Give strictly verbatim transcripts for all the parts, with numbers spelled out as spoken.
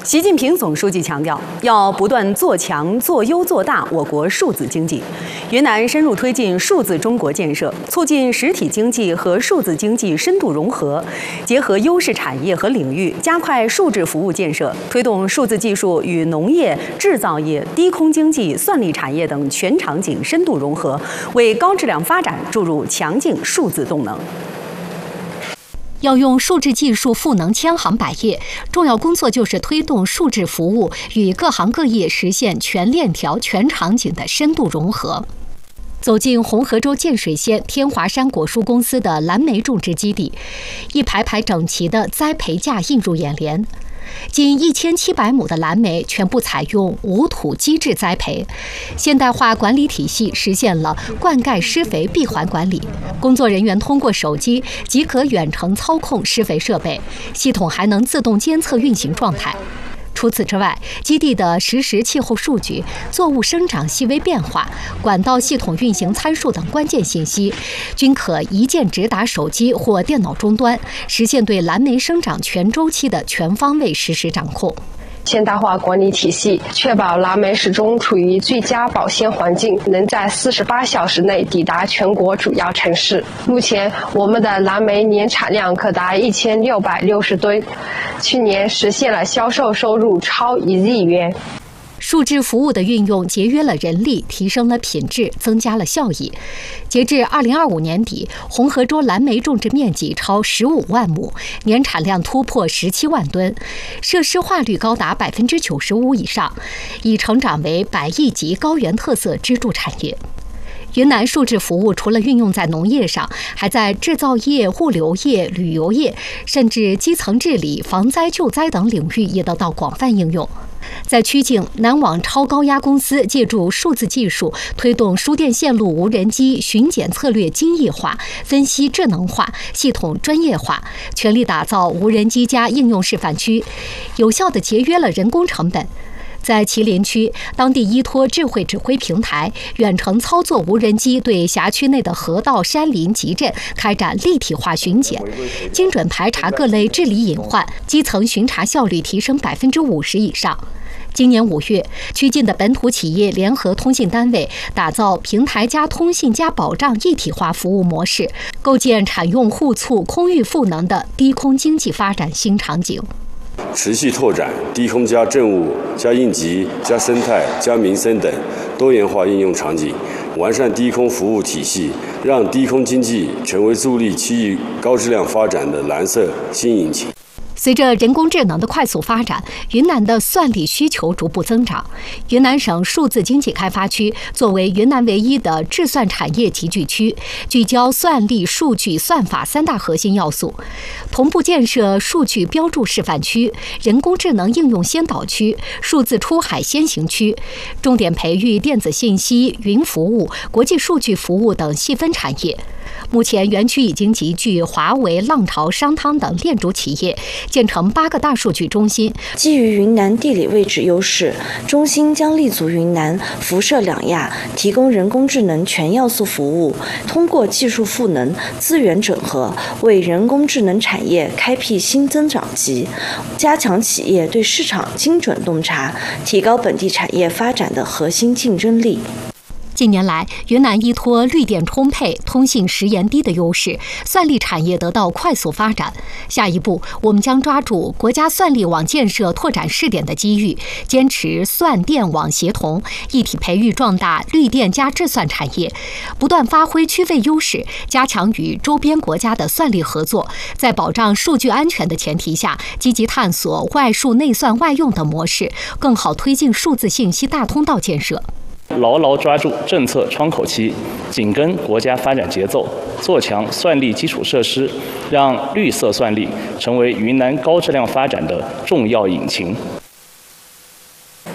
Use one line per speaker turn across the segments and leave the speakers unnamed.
习近平总书记强调，要不断做强、做优、做大我国数字经济。云南深入推进数字中国建设，促进实体经济和数字经济深度融合，结合优势产业和领域，加快数字服务建设，推动数字技术与农业、制造业、低空经济、算力产业等全场景深度融合，为高质量发展注入强劲数字动能。
要用数字技术赋能千行百业，重要工作就是推动数字服务与各行各业实现全链条、全场景的深度融合。走进红河州建水县天华山果蔬公司的蓝莓种植基地，一排排整齐的栽培架映入眼帘。 近一千七百亩的蓝莓全部采用无土机制栽培，现代化管理体系实现了灌溉施肥闭环管理。工作人员通过手机即可远程操控施肥设备，系统还能自动监测运行状态。 除此之外，基地的实时气候数据、作物生长细微变化、管道系统运行参数等关键信息，均可一键直达手机或电脑终端，实现对蓝莓生长全周期的全方位实时掌控。
现代化管理体系确保蓝莓始终处于最佳保鲜环境，能在四十八小时内抵达全国主要城市。目前，我们的蓝莓年产量可达一千六百六十吨，去年实现了销售收入超一亿元。
数字服务的运用节约了人力，提升了品质，增加了效益。截至二零二五年底，红河州蓝莓种植面积超十五万亩，年产量突破十七万吨，设施化率高达百分之九十五以上，已成长为百亿级高原特色支柱产业。 云南数字服务除了运用在农业上，还在制造业、物流业、旅游业，甚至基层治理、防灾救灾等领域也得到广泛应用。 在曲靖，南网超高压公司借助数字技术，推动输电线路无人机巡检策略精益化、分析智能化、系统专业化，全力打造无人机加应用示范区，有效地节约了人工成本。 在麒麟区，当地依托智慧指挥平台，远程操作无人机对辖区内的河道、山林、集镇开展立体化巡检，精准排查各类治理隐患，基层巡查效率提升百分之五十以上。 今年五月，曲靖的本土企业联合通信单位打造平台加通信加保障一体化服务模式，构建产用互促、空域赋能的低空经济发展新场景。
持续拓展低空加政务、加应急、加生态、加民生等多元化应用场景，完善低空服务体系，让低空经济成为助力区域高质量发展的蓝色新引擎。
随着人工智能的快速发展，云南的算力需求逐步增长。云南省数字经济开发区作为云南唯一的智算产业集聚区，聚焦算力、数据、算法三大核心要素，同步建设数据标注示范区、人工智能应用先导区、数字出海先行区，重点培育电子信息、云服务、国际数据服务等细分产业。 目前，园区已经集聚华为、浪潮、商汤等链主企业，建成八个大数据中心。
基于云南地理位置优势，中心将立足云南，辐射两亚，提供人工智能全要素服务。通过技术赋能、资源整合，为人工智能产业开辟新增长极，加强企业对市场精准洞察，提高本地产业发展的核心竞争力。
近年来，云南依托绿电充沛、通信时延低的优势，算力产业得到快速发展。下一步，我们将抓住国家算力网建设拓展试点的机遇，坚持算电网协同，一体培育壮大绿电加智算产业，不断发挥区位优势，加强与周边国家的算力合作，在保障数据安全的前提下，积极探索外数内算外用等模式，更好推进数字信息大通道建设。
牢牢抓住政策窗口期，紧跟国家发展节奏，做强算力基础设施，让绿色算力成为云南高质量发展的重要引擎。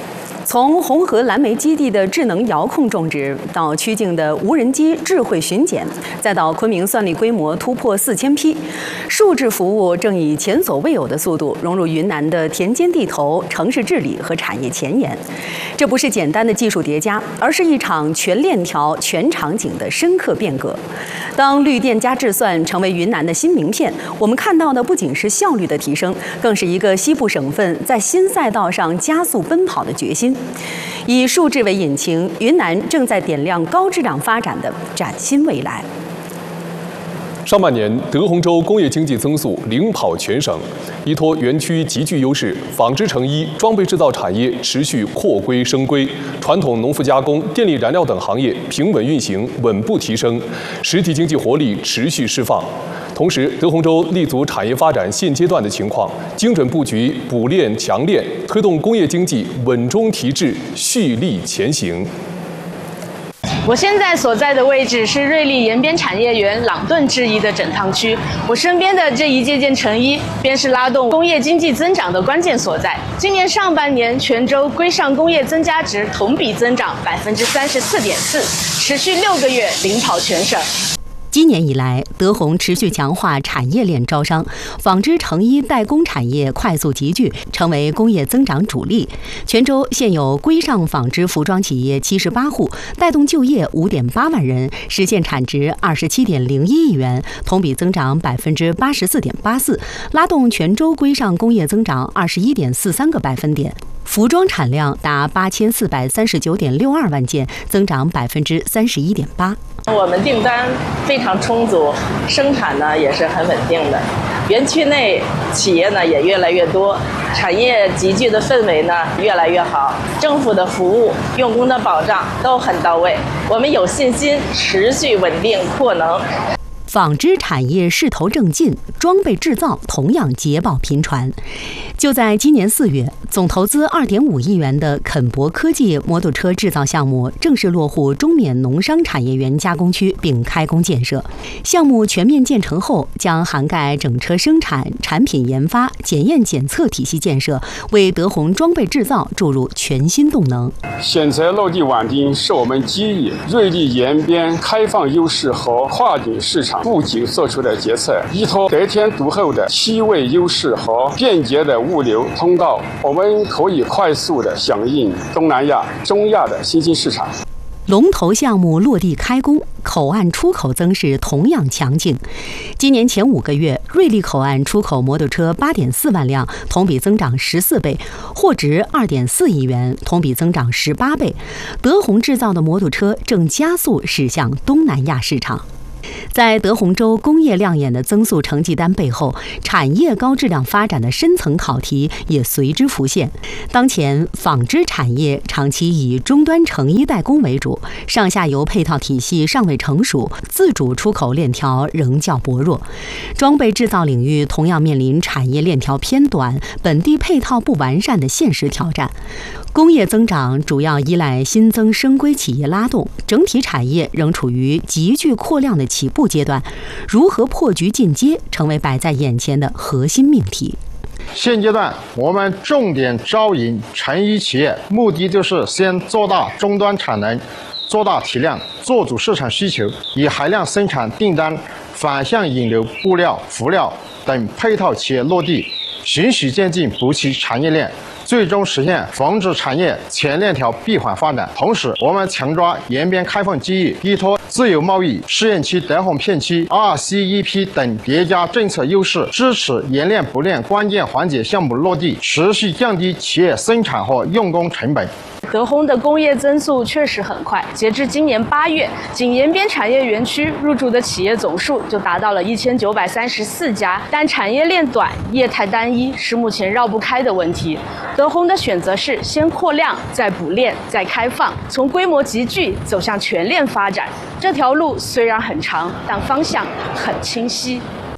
从红河蓝莓基地的智能遥控种植，到曲靖的无人机智慧巡检，再到昆明蒜粒规模突破四千批，数智服务正以前所未有的速度融入云南的田间地头、城市治理和产业前沿。这不是简单的技术叠加，而是一场全链条、全场景的深刻变革。当绿电加智算成为云南的新名片，我们看到的不仅是效率的提升，更是一个西部省份在新赛道上加速奔跑的决心。以数智为引擎，云南正在点亮高质量发展的崭新未来。
上半年，德宏州工业经济增速领跑全省，依托园区极具优势，纺织成衣、装备制造产业持续扩规升规，传统农副加工、电力燃料等行业平稳运行、稳步提升，实体经济活力持续释放。同时，德宏州立足产业发展现阶段的情况，精准布局补链强链，推动工业经济稳中提质、蓄力前行。
我现在所在的位置是瑞丽延边产业园朗顿制衣的整趟区，我身边的这一件件成衣，便是拉动工业经济增长的关键所在。今年上半年，全州规上工业增加值同比增长百分之三十四点四，持续六个月领跑全省。
今年以来，德宏持续强化产业链招商，纺织成衣代工产业快速集聚，成为工业增长主力。全州现有规上纺织服装企业七十八户，带动就业五点八万人，实现产值二十七点零一亿元，同比增长百分之八十四点八四，拉动全州规上工业增长二十一点四三个百分点。服装产量达八千四百三十九点六二万件，增长百分之三十一点八。
我们订单非常充足，生产呢也是很稳定的，园区内企业呢也越来越多，产业集聚的氛围呢越来越好，政府的服务、用工的保障都很到位，我们有信心持续稳定扩能。
纺织产业势头正劲，装备制造同样捷报频传。就在今年四月，总投资二点五亿元的肯博科技摩托车制造项目正式落户中缅农商产业园加工区并开工建设。项目全面建成后，将涵盖整车生产、产品研发、检验检测体系建设，为德宏装备制造注入全新动能。
选择落地稳定，是我们基于瑞丽延边开放优势和跨境市场布局做出的决策，依托得天独厚的区位优势和便捷的物流通道，我们可以快速地响应东南亚、中亚的新兴市场。
龙头项目落地开工，口岸出口增势同样强劲。今年前五个月，瑞丽口岸出口摩托车八点四万辆，同比增长十四倍，货值二点四亿元，同比增长十八倍。德宏制造的摩托车正加速驶向东南亚市场。在德宏州工业亮眼的增速成绩单背后，产业高质量发展的深层考题也随之浮现。当前，纺织产业长期以终端成衣代工为主，上下游配套体系尚未成熟，自主出口链条仍较薄弱。装备制造领域同样面临产业链条偏短、本地配套不完善的现实挑战。工业增长主要依赖新增升规企业拉动，整体产业仍处于急剧扩量的起步阶段，如何破局进阶，成为摆在眼前的核心命题。
现阶段，我们重点招引成衣企业，目的就是先做大终端产能，做大体量，做主市场需求，以海量生产订单反向引流布料、服料等配套企业落地，循序渐进补齐产业链，最终实现纺织产业全链条闭环发展。同时，我们强抓延边开放机遇，依托自由贸易、试验区、德宏片区、R C E P 等叠加政策优势，支持研炼补炼关键环节项目落地，持续降低企业生产和用工成本。
德宏的工业增速确实很快，截至今年八月，仅延边产业园区入驻的企业总数就达到了一千九百三十四家。但产业链短、业态单一是目前绕不开的问题。德宏的选择是先扩量，再补链，再开放，从规模集聚走向全链发展。这条路虽然很长，但方向很清晰。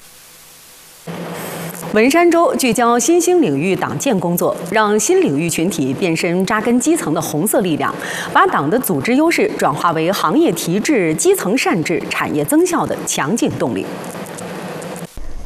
文山州聚焦新兴领域党建工作，让新领域群体变身扎根基层的红色力量，把党的组织优势转化为行业提质、基层善治、产业增效的强劲动力。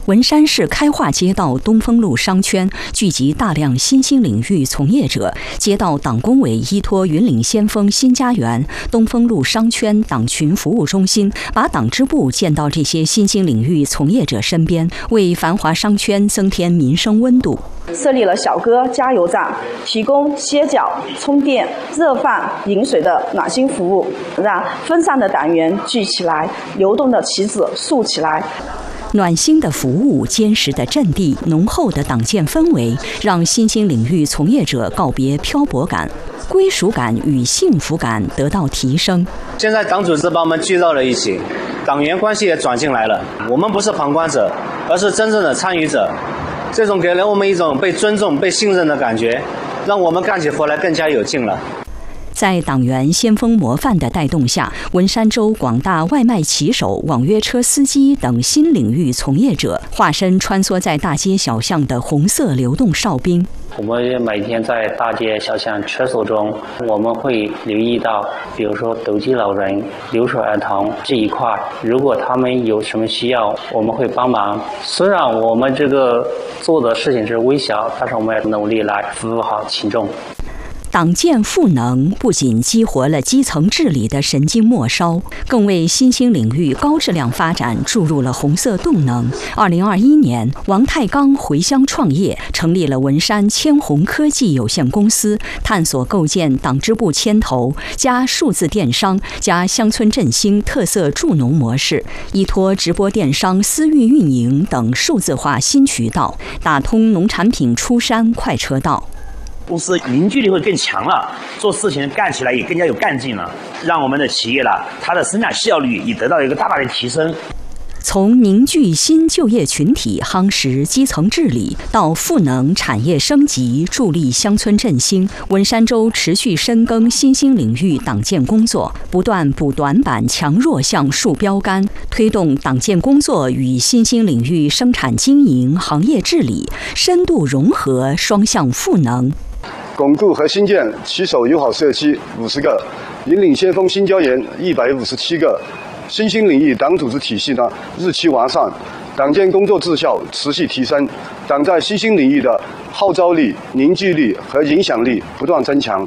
文山市开化街道东风路商圈聚集大量新兴领域从业者，街道党工委依托云岭先锋新家园东风路商圈党群服务中心，把党支部建到这些新兴领域从业者身边，为繁华商圈增添民生温度。
设立了小哥加油站，提供歇脚、充电、热饭、饮水的暖心服务，让分散的党员聚起来，流动的旗子竖起来。
暖心的服务、坚实的阵地、浓厚的党建氛围，让新兴领域从业者告别漂泊感，归属感与幸福感得到提升。
现在党组织把我们聚到了一起，党员关系也转进来了。我们不是旁观者，而是真正的参与者。这种给了我们一种被尊重、被信任的感觉，让我们干起活来更加有劲了。
在党员先锋模范的带动下，文山州广大外卖骑手、网约车司机等新领域从业者，化身穿梭在大街小巷的红色流动哨兵。
我们每天在大街小巷车所中，我们会留意到，比如说斗鸡老人、留守儿童这一块，如果他们有什么需要，我们会帮忙。虽然我们这个做的事情是微小，但是我们要努力来服务好群众。
党建赋能不仅激活了基层治理的神经末梢，更为新兴领域高质量发展注入了红色动能。二零二一年，王太刚回乡创业，成立了文山千红科技有限公司，探索构建党支部牵头加数字电商加乡村振兴特色助农模式，依托直播电商、私域运营等数字化新渠道，打通农产品出山快车道。
公司凝聚力会更强了，做事情干起来也更加有干劲了，让我们的企业了，它的生产效率也得到一个大大的提升。
从凝聚新就业群体、夯实基层治理，到赋能产业升级、助力乡村振兴，文山州持续深耕新兴领域党建工作，不断补短板、强弱项、树标杆，推动党建工作与新兴领域生产经营、行业治理深度融合、双向赋能。
巩固和新建骑手友好社区五十个，引领先锋新家园一百五十七个，新兴领域党组织体系呢日趋完善，党建工作绩效持续提升，党在新兴领域的号召力、凝聚力和影响力不断增强。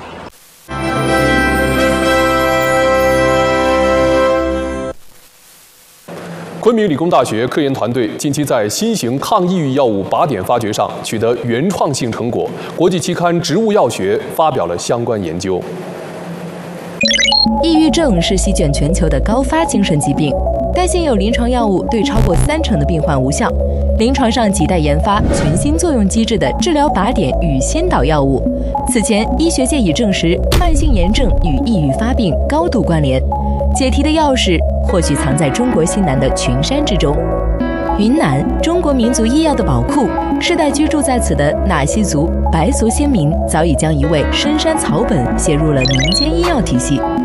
昆明理工大学科研团队近期在新型抗抑郁药物靶点发掘上取得原创性成果，国际期刊《植物药学》发表了相关研究。
抑郁症是席卷全球的高发精神疾病，但现有临床药物对超过三成的病患无效。临床上亟待研发全新作用机制的治疗靶点与先导药物。此前，医学界已证实慢性炎症与抑郁发病高度关联。解题的钥匙或许藏在中国西南的群山之中。云南，中国民族医药的宝库，世代居住在此的纳西族、白族先民早已将一味深山草本写入了民间医药体系。